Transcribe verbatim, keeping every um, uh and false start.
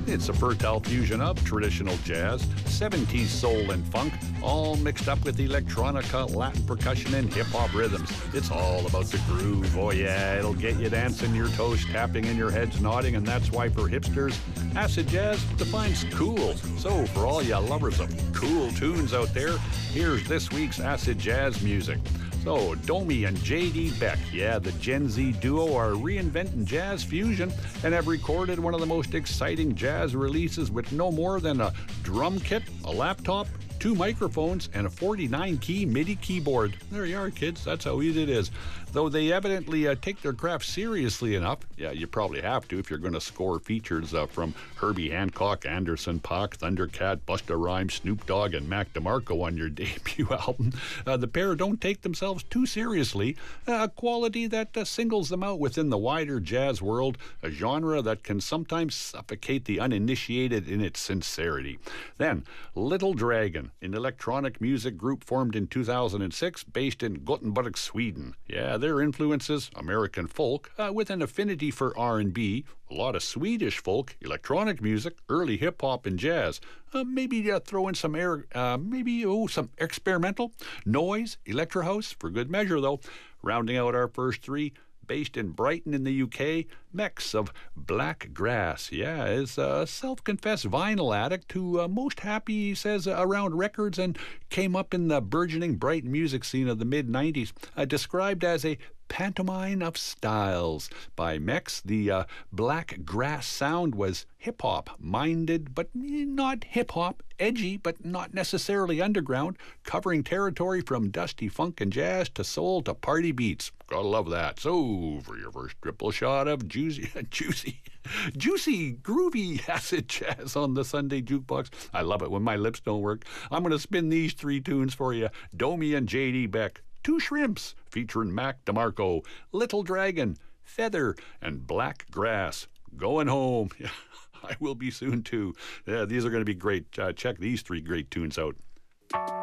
It's a fertile fusion of traditional jazz, seventies soul and funk, all mixed up with electronica, Latin percussion, and hip-hop rhythms. It's all about the groove. Oh yeah, it'll get you dancing your toes, tapping and your heads nodding, and that's why for hipsters, acid jazz defines cool. So for all ya lovers of cool tunes out there, here's this week's acid jazz music. So, Domi and J D Beck, yeah, the Gen Z duo are reinventing jazz fusion and have recorded one of the most exciting jazz releases with no more than a drum kit, a laptop, two microphones, and a forty-nine key MIDI keyboard. There you are, kids. That's how easy it is. Though they evidently uh, take their craft seriously enough, yeah, you probably have to if you're going to score features uh, from Herbie Hancock, Anderson .Paak, Thundercat, Busta Rhymes, Snoop Dogg, and Mac DeMarco on your debut album. Uh, the pair don't take themselves too seriously, a quality that uh, singles them out within the wider jazz world, a genre that can sometimes suffocate the uninitiated in its sincerity. Then, Little Dragon, an electronic music group formed in two thousand six based in Gothenburg, Sweden. Yeah, their influences, American folk, uh, with an affinity for R and B, a lot of Swedish folk, electronic music, early hip-hop and jazz. Uh, maybe uh, throw in some air, uh, maybe, oh, some experimental, noise, electro house, for good measure though. Rounding out our first three, based in Brighton in the U K, Mex of Black Grass. Yeah, is a self-confessed vinyl addict who uh, most happy, he says, uh, around records and came up in the burgeoning Brighton music scene of the mid nineties, uh, described as a pantomime of styles. By Mex, the uh, Black Grass sound was hip-hop minded, but not hip-hop, edgy, but not necessarily underground, covering territory from dusty funk and jazz to soul to party beats. Gotta love that. So, for your first triple shot of juicy, juicy, juicy, groovy acid jazz on the Sunday Jukebox. I love it when my lips don't work. I'm going to spin these three tunes for you. Domi and J D Beck, Two Shrimps, featuring Mac DeMarco, Little Dragon, Feather, and Black Grass. Going home. I will be soon, too. Yeah, these are going to be great. Uh, check these three great tunes out.